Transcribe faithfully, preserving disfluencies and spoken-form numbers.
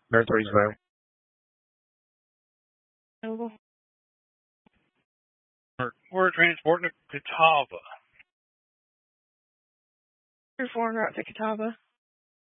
Territories available. Available. We're, we're transporting to Catawba. You're foreign route to Catawba.